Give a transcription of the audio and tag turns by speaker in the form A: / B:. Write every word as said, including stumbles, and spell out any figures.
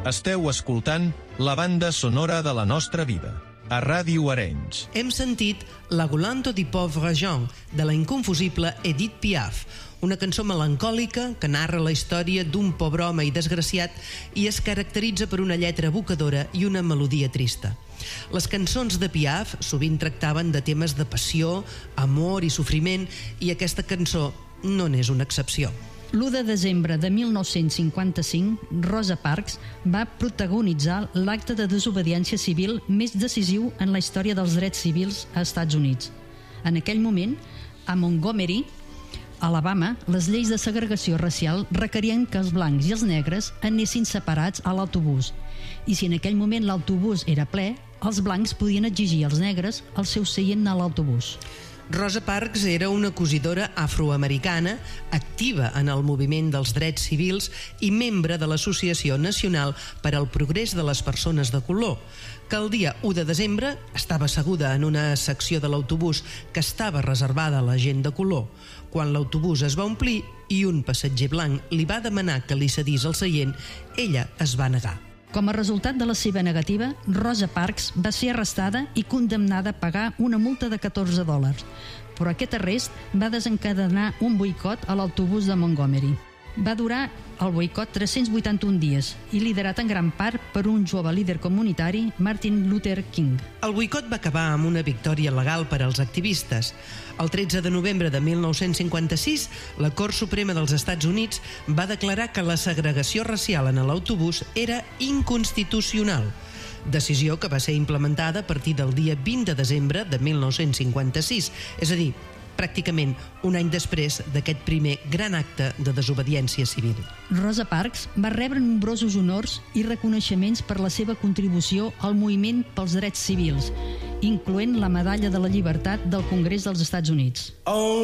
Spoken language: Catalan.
A: Esteu escoltant la banda sonora de la nostra vida, a Ràdio Arenys.
B: Hem sentit La Golando di Pauvre Jean, de la inconfusible Edith Piaf, una cançó melancòlica que narra la història d'un pobre home i desgraciat i es caracteritza per una lletra evocadora i una melodia trista. Les cançons de Piaf sovint tractaven de temes de passió, amor i sofriment, i aquesta cançó no n'és una excepció.
C: l'u de desembre de mil nou-cents cinquanta-cinc, Rosa Parks va protagonitzar l'acte de desobediència civil més decisiu en la història dels drets civils als Estats Units. En aquell moment, a Montgomery, Alabama, les lleis de segregació racial requerien que els blancs i els negres anessin separats a l'autobús. I si en aquell moment l'autobús era ple, els blancs podien exigir als negres el seu seient a l'autobús.
B: Rosa Parks era una cosidora afroamericana activa en el moviment dels drets civils i membre de l'Associació Nacional per al Progrés de les Persones de Color, que el dia u de desembre estava asseguda en una secció de l'autobús que estava reservada a la gent de color. Quan l'autobús es va omplir i un passatger blanc li va demanar que li cedís el seient, ella es va negar.
C: Com a resultat de la seva negativa, Rosa Parks va ser arrestada i condemnada a pagar una multa de catorze dòlars, però aquest arrest va desencadenar un boicot a l'autobús de Montgomery. Va durar el boicot tres-cents vuitanta-un dies i liderat en gran part per un jove líder comunitari, Martin Luther King.
B: El boicot va acabar amb una victòria legal per als activistes. El tretze de novembre de mil nou-cents cinquanta-sis, la Cort Suprema dels Estats Units va declarar que la segregació racial en l'autobús era inconstitucional, decisió que va ser implementada a partir del dia vint de desembre de mil nou-cents cinquanta-sis, és a dir, pràcticament un any després d'aquest primer gran acte de desobediència civil.
C: Rosa Parks va rebre nombrosos honors i reconeixements per la seva contribució al moviment pels drets civils, incloent la Medalla de la Llibertat del Congrés dels Estats Units.
D: Oh.